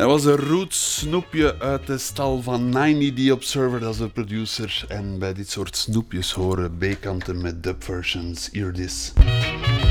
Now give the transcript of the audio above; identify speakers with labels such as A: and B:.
A: Dat was een roots snoepje uit de stal van 90 The Observer, dat is de producer. En bij dit soort snoepjes horen B-kanten met dubversions. Hear this.